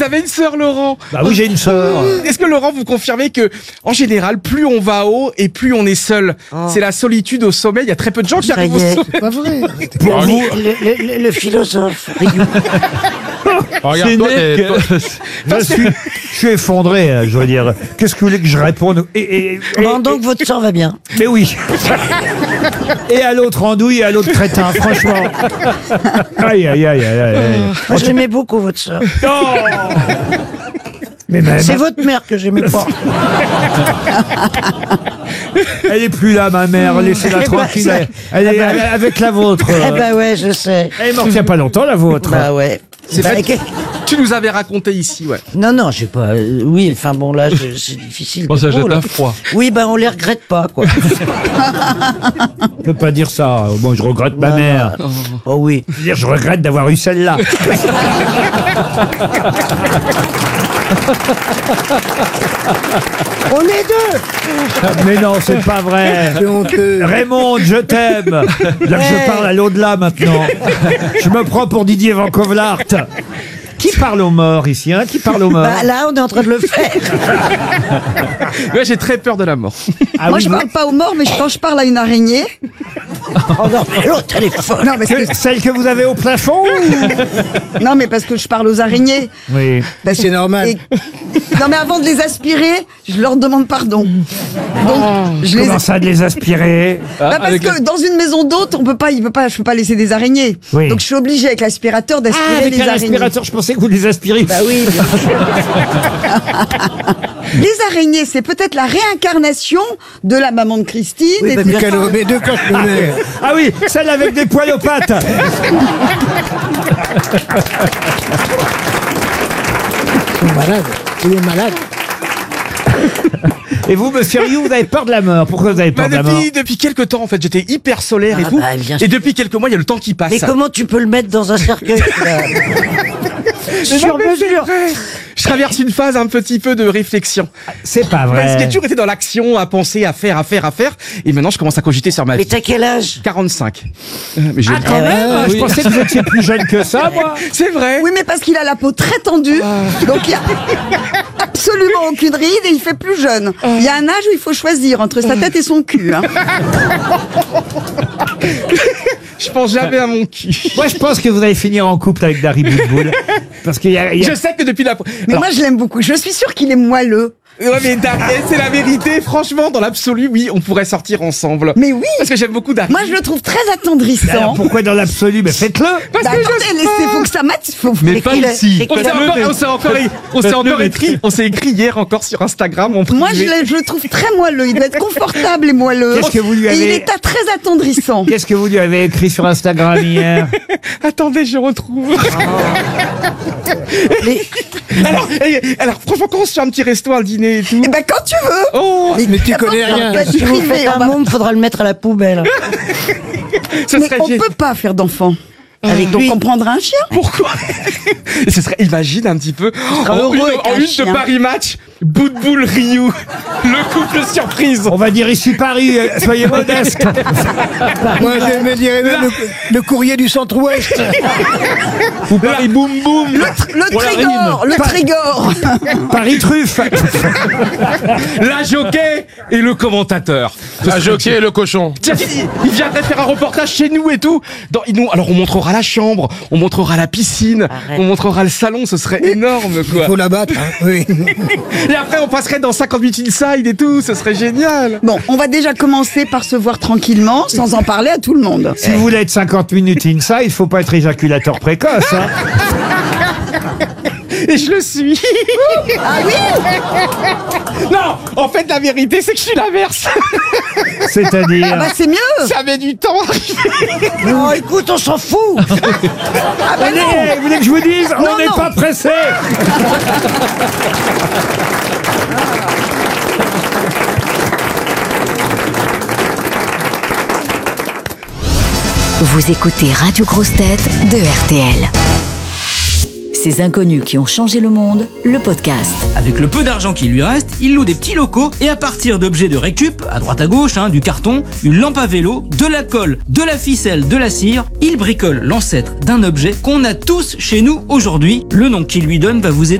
avez une sœur, Laurent? Bah oui, j'ai une sœur. Est-ce que, Laurent, vous confirmez que, en général, plus on va haut et plus on est seul? C'est la solitude au sommet. Il y a très peu de gens qui arrivent au sommet. C'est pas vrai. Pour vous, Le philosophe. Regarde-toi, je suis effondré, je veux dire. Qu'est-ce que vous voulez que je réponde? Bon, donc votre sœur va bien. Mais oui. Et à l'autre andouille et à l'autre crétin, franchement. Aïe, aïe, aïe, aïe, aïe. Moi, je l'aimais beaucoup, votre sœur. Non. Mais même, C'est votre mère que j'aimais pas. elle est plus là, ma mère. Laissez-la Eh ben, tranquille. ça- Elle est avec la vôtre. Eh ben ouais, je sais. Elle est morte il n'y a pas longtemps, la vôtre. Bah ouais. C'est Bah, vrai que tu nous avais raconté ici, ouais. Non, j'ai pas. Oui, enfin bon, là, c'est difficile. Bon, ça pour jette vous, là. à froid. Oui, ben on les regrette pas, quoi. On peut pas dire ça. Bon, je regrette ma mère. Oh oui. Je veux dire, je regrette d'avoir eu celle-là. On est deux. Mais non, c'est pas vrai. C'est honteux. Raymond, je t'aime. Là que je parle à l'au-delà maintenant. Je me prends pour Didier Van Kovlart. Qui parle aux morts ici, hein? Qui parle aux morts? Bah là, on est en train de le faire. Ouais, j'ai très peur de la mort. Ah Moi, oui, je parle pas aux morts, mais quand je parle à une araignée. Oh non, l'autre, elle est folle. Non, mais, Celle que vous avez au plafond ou... non, mais parce que je parle aux araignées. Oui. Parce C'est normal. Non, mais avant de les aspirer, je leur demande pardon. Donc, je les. Comment ça de les aspirer? Bah, parce que dans une maison d'hôte, je peux pas laisser des araignées. Oui. Donc je suis obligée avec l'aspirateur d'aspirer Avec les un araignées. aspirateur, je pensais que vous les aspiriez. Bah oui. Les araignées, c'est peut-être la réincarnation de la maman de Christine. Oui, et bah, de- bien sûr. Mais deux cochonnets. Ah oui, celle avec des poils aux pattes. Il est malade. Il est malade. Et vous, monsieur Rioux, vous avez peur de la mort. Pourquoi vous avez peur Bah, de la mort? depuis quelques temps, en fait, j'étais hyper solaire et Ah, tout. bah, bien Et sûr. depuis quelques mois, il y a le temps qui passe. Mais comment tu peux le mettre dans un cercueil là Sur mesure. Je traverse une phase un petit peu de réflexion. C'est pas Parce que j'ai vrai. toujours été dans l'action, à penser, à faire. Et maintenant, je commence à cogiter sur ma Mais vie. t'as quel âge 45. Mais j'ai Ah, quand même? Je pensais que vous étiez plus jeune que ça, moi. C'est vrai. Oui, mais parce qu'il a la peau très tendue, donc il y a absolument aucune ride et il fait plus jeune. Il y a un âge où il faut choisir entre sa tête et son cul. Hein. Je pense jamais à mon cul. Moi, je pense que vous allez finir en couple avec Dari Boudboul. Parce qu'il y a... Je sais que depuis la... Mais Alors, moi, je l'aime beaucoup. Je suis sûre qu'il est moelleux. ouais, mais c'est la vérité. Franchement, dans l'absolu, oui, on pourrait sortir ensemble. Mais oui. Parce que j'aime beaucoup Dari. Moi, je le trouve très Alors, attendrissant. pourquoi dans l'absolu? Mais faites-le. Bah, attendez, laissez, faut que ça mate. Mais pas ici. On s'est écrit hier encore sur Instagram. Moi, je le trouve très moelleux. Il doit être confortable et moelleux. Qu'est-ce que vous lui Et il avez... est très attendrissant. Qu'est-ce que vous lui avez écrit sur Instagram hier? Attendez, je retrouve. Les- Alors, franchement, quand on se fait un petit resto, un dîner et tout. Eh ben, quand tu veux. Oh, Mais tu connais rien. Si vous faites un môme, faudra le mettre à la poubelle. ce Mais serait on génial. peut pas faire d'enfant. Avec Donc lui. on prendra un chien. Pourquoi? Ce serait, imagine un petit peu, heureux avec en un une chien. de Paris Match, Boudboul Rioux, le couple surprise. On va dire ici Paris, soyez modeste. Moi, je me dirais même le courrier du centre-ouest. Ou Paris Boum Boum. Le Trégor. Paris truffe. La jockey et le commentateur. La jockey et le cochon. Tiens, il viendrait faire un reportage chez nous et tout. Alors on montrera la chambre, on montrera la piscine, Arrête. on montrera le salon, ce serait énorme quoi. Faut la battre. Hein. Oui. Et après on passerait dans 50 minutes inside et tout, ce serait génial. Bon, on va déjà commencer par se voir tranquillement, sans en parler à tout le monde. Si vous voulez être 50 minutes inside, il faut pas être éjaculateur précoce. Hein. Et je le suis. Ah oui. Non, en fait la vérité c'est que je suis l'inverse. C'est-à-dire... Bah c'est mieux. Ça met du temps. Non, écoute, on s'en fout. Ah bah non. Allez, vous voulez que je vous dise? On Non, n'est non. pas pressé. Vous écoutez Radio Grosse Tête de RTL. Ces inconnus qui ont changé le monde, le podcast. Avec le peu d'argent qui lui reste, il loue des petits locaux et à partir d'objets de récup, à droite à gauche, du carton, une lampe à vélo, de la colle, de la ficelle, de la cire, il bricole l'ancêtre d'un objet qu'on a tous chez nous aujourd'hui. Le nom qu'il lui donne va vous aider